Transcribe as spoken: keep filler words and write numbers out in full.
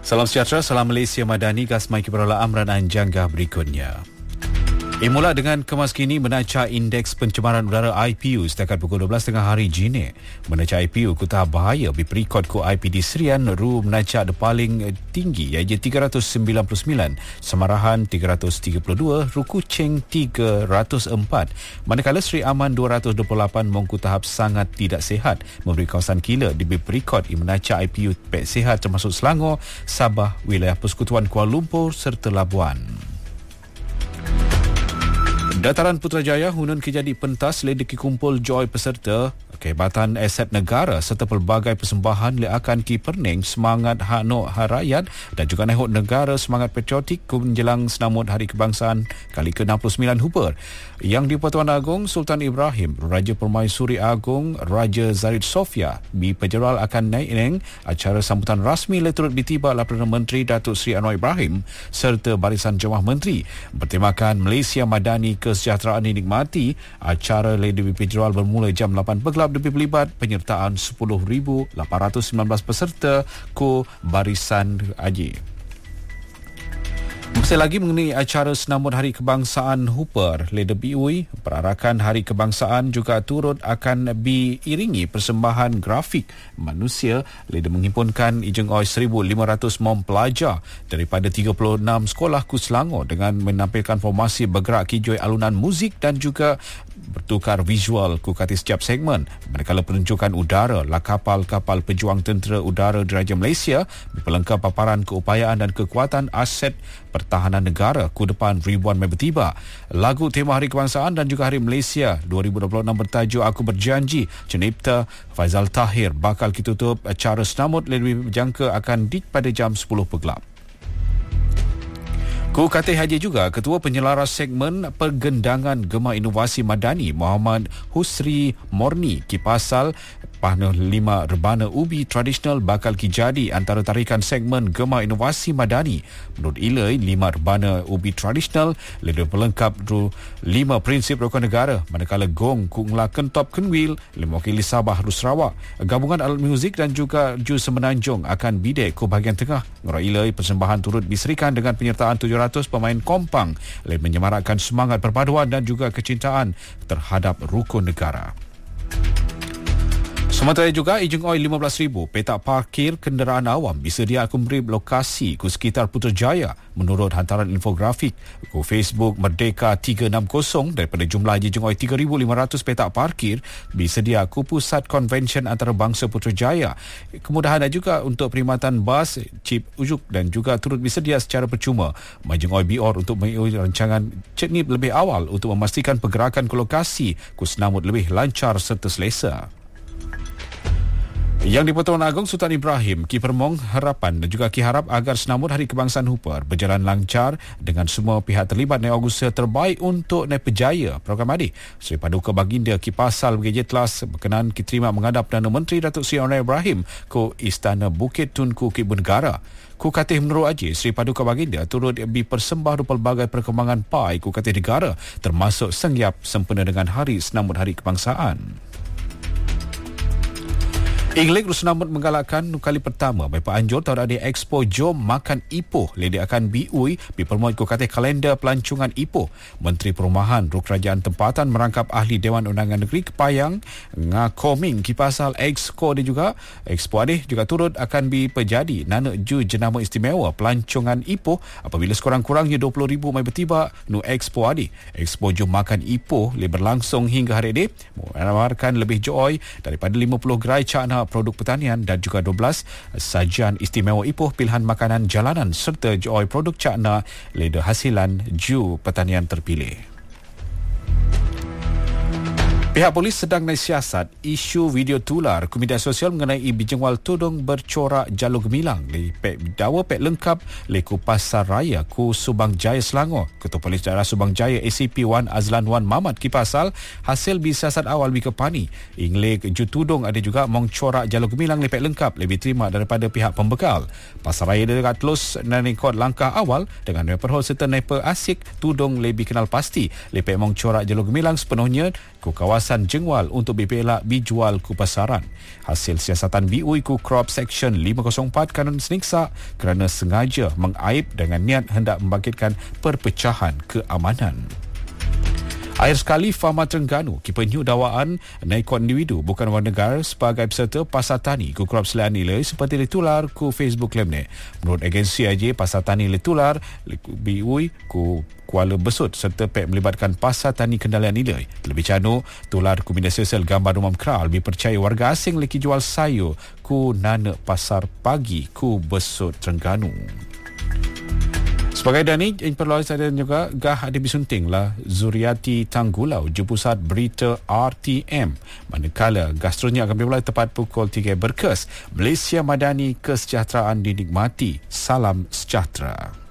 Salam sejahtera, salam Malaysia Madani, Gasmai Kibarala Amran Anjangga berikutnya. Imula dengan kemas kini menacah indeks pencemaran udara I P U setakat pukul dua belas tengah hari jini. Menacah I P U ku tahap bahaya berperekod ku I P D Serian Ru menacah de paling tinggi iaitu tiga ratus sembilan puluh sembilan, Samarahan tiga ratus tiga puluh dua, Ru Kuching tiga ratus empat. Manakala Seri Aman dua ratus dua puluh lapan mengku tahap sangat tidak sihat memberi kawasan kila diberi perekod menacah I P U pek sihat termasuk Selangor, Sabah, wilayah Persekutuan Kuala Lumpur serta Labuan. Dataran Putrajaya hunun kejadi pentas ledeki kumpul joy peserta kehebatan aset negara serta pelbagai persembahan akan ki perning semangat hak nok rakyat dan juga nehut negara semangat patriotik menjelang senamut Hari Kebangsaan kali ke enam puluh sembilan Hooper. Yang di-Pertuan Agong Sultan Ibrahim, Raja Permaisuri Agong Raja Zaid Sofia bi Pejeral akan naik neng acara sambutan rasmi le turut ditiba oleh Perdana Menteri Datuk Seri Anwar Ibrahim serta barisan jemaah menteri. Bertemakan Malaysia Madani Kesejahteraan dinikmati, acara le di Pejeral bermula jam lapan pegelap lebih berlibat penyertaan sepuluh ribu lapan ratus sembilan belas peserta ku barisan haji. Masih lagi mengenai acara senambut Hari Kebangsaan Hooper, Leda B U I, perarakan Hari Kebangsaan juga turut akan diiringi persembahan grafik manusia. Leda menghimpunkan ijeng oi seribu lima ratus mempelajar daripada tiga puluh enam sekolah ku Selangor dengan menampilkan formasi bergerak kijoi alunan muzik dan juga bertukar visual ku kati setiap segmen. Manakala penunjukan udara lah kapal-kapal pejuang tentera udara Diraja Malaysia berpelengkap paparan keupayaan dan kekuatan aset pertahanan negara ku depan ribuan member tiba. Lagu tema Hari Kebangsaan dan juga Hari Malaysia dua ribu dua puluh enam bertajuk Aku Berjanji, Cenipta Faizal Tahir bakal ditutup acara senamut lebih berjangka akan di pada jam sepuluh pegelap. Ku kata haji juga Ketua Penyelaras Segmen Pergendangan Gemah Inovasi Madani Muhammad Husri Morni kipasal Pahna lima rebana ubi tradisional bakal kijadi antara tarikan segmen Gemah Inovasi Madani. Menurut Ilai, lima rebana ubi tradisional lebih pelengkap ru lima prinsip rukun negara. Manakala gong kungla kentop kenwil lima wakili Sabah ru Sarawak. Gabungan alat muzik dan juga jus semenanjung akan bidek ke bahagian tengah. Menurut Ilai, persembahan turut diserikan dengan penyertaan tujuh ratus pemain kompang lebih menyemarakkan semangat perpaduan dan juga kecintaan terhadap rukun negara. Sementara juga, ijeng oi lima belas ribu petak parkir kenderaan awam disedia akan beri lokasi ku sekitar Putrajaya menurut hantaran infografik ku Facebook Merdeka tiga enam kosong daripada jumlah ijeng oi tiga ribu lima ratus petak parkir disedia ku pusat konvensyen antarabangsa Putrajaya. Kemudahan juga untuk perkhidmatan bas, chip ujuk dan juga turut disedia secara percuma. Majeng oi B O R untuk mengikuti rancangan ceknip lebih awal untuk memastikan pergerakan ke lokasi ku senamut lebih lancar serta selesa. Yang di-Pertuan Agong Sultan Ibrahim, Ki Permong harapan dan juga Ki harap agar senambut Hari Kebangsaan Hooper berjalan lancar dengan semua pihak terlibat dan usaha terbaik untuk naik berjaya program adik. Seri Paduka Baginda Ki Pasal B G J Telas berkenan Ki terima menghadap Perdana Menteri Datuk Seri Anwar Ibrahim ke Istana Bukit Tunku Ki Ibu Negara. Ku katih menurut Aji, Seri Paduka Baginda turut dipersembah pelbagai perkembangan pai ku katih negara termasuk sengyap sempena dengan hari senambut Hari Kebangsaan. Inglik Rusenambut menggalakkan kali pertama bagi Anjur tahun ada Expo Jom Makan Ipoh ledi akan B U I dipermuat ku kata kalender pelancongan Ipoh. Menteri Perumahan Ruk Kerajaan Tempatan merangkap ahli Dewan Undangan Negeri Kepayang ngakoming kipasal Exco dia juga Expo adih juga turut akan diperjadi nana ju jenama istimewa pelancongan Ipoh apabila sekurang-kurangnya dua puluh ribu mai bertiba nu Expo adih. Expo Jom Makan Ipoh le berlangsung hingga hari ini menawarkan lebih joy daripada lima puluh gerai cakna produk pertanian dan juga dua belas sajian istimewa Ipoh pilihan makanan jalanan serta joy produk cakna leda hasilan ju pertanian terpilih. Pihak polis sedang mensiasat isu video tular ke media sosial mengenai bijengwal tudung bercorak jalur gemilang di pek dawa pek lengkap leku Pasar Raya ku Subang Jaya Selangor. Ketua Polis Daerah Subang Jaya A C P Wan Azlan Wan Mamat kipasal hasil bisiasat awal bika pani inglek ju tudung ada juga mengcorak jalur gemilang lepek lengkap lebih terima daripada pihak pembekal. Pasar Raya dekat terus rekod langkah awal dengan perhol serta nepa asik tudung lebih kenal pasti lepek mengcorak jalur gemilang sepenuhnya ku kawasan hiasan jengwal untuk bipelak dijual ke pasaran. Hasil siasatan B U I ku Crop Section lima kosong empat Kanun Seniksa kerana sengaja mengaib dengan niat hendak membangkitkan perpecahan keamanan. Air sekali Fama Terengganu kipenyu dakwaan naikot individu bukan warga negara sebagai peserta pasar tani ku Crop Selain Nilai seperti ditular ku Facebook Lemne. Menurut agensi I J Pasar Tani Letular B U I ku Kuala Besut serta pek melibatkan Pasar Tani Kendalian Nilai. Terlebih canu, tular ku media sosial gambar rumah kera lebih percaya warga asing leki jual sayur ku nana pasar pagi ku Besut Terengganu. Sebagai dani, yang perlu saya juga gah ada bisunting lah Zuriati Tanggulau je pusat berita R T M. Manakala gastronya akan bermula tepat pukul tiga berkes. Malaysia Madani, kesejahteraan dinikmati. Salam sejahtera.